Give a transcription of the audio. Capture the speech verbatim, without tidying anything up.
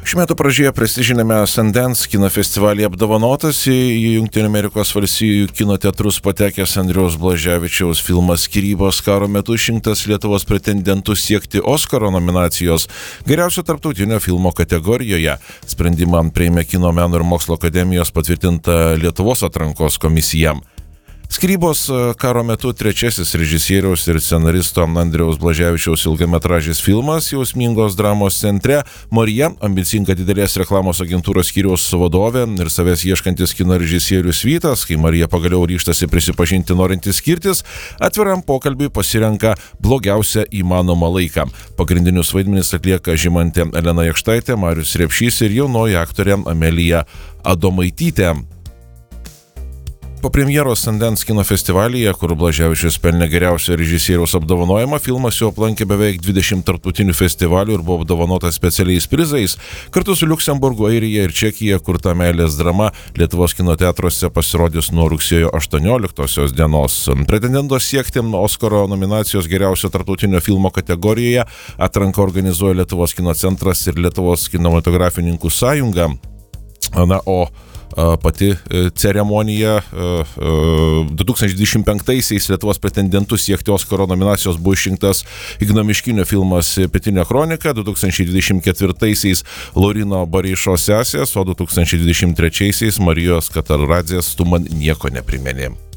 Šių metų pradžioje prestižinėme Sundance kino festivalyje apdovanotas į Jungtinių Amerikos valstijų kino teatrus patekęs Andriaus Blaževičiaus filmas Skyrybos karo metu išrinktas Lietuvos pretendentų siekti Oskaro nominacijos geriausio tarptautinio filmo kategorijoje. Sprendimą priėmė Kino meno ir mokslo akademijos patvirtinta Lietuvos atrankos komisija. Skyrybos karo metu trečiasis režisieriaus ir scenaristo Andriaus Blaževičiaus ilgametražis filmas jausmingos dramos centre. Marija, ambicinga didelės reklamos agentūros skyriaus vadovė ir savęs ieškantis kino režisierius Vytas, kai Marija pagaliau ryžtasi prisipažinti norintis skirtis, atviram pokalbiui pasirenka blogiausią įmanomą laiką. Pagrindinius vaidmenis atlieka žymantė Elena Jakštaitė, Marius Repšys ir jaunoji aktorė Amelija Adomaitytė. Po premjeros Sundance kino festivalyje, kur Blaževičius pelnė geriausio režisieriaus apdovanojimą, filmas jau aplankė beveik dvidešimt tarptautinių festivalių ir buvo apdovanotas specialiais prizais. Kartu su Liuksemburgu, Airija ir Čekija kurta meilės drama Lietuvos kino teatruose pasirodys nuo rugsėjo aštuonioliktosios dienos. Pretendentos siekti Oskaro nominacijos geriausio tarptautinio filmo kategorijoje atranką organizuoja Lietuvos kino centras ir Lietuvos kinematografininkų sąjunga. Na, o pati ceremonija du tūkstančiai dvidešimt penktaisiais Lietuvos pretendentų siekti Oskaro nominacijos buvo išrinktas Igno Miškinio filmas Pietinė kronika, du tūkstančiai dvidešimt ketvirtaisiais Laurino Bareišos sesės, o du tūkstančiai dvidešimt trečiaisiais Marijos Kataradzės Tu man nieko neprimenė.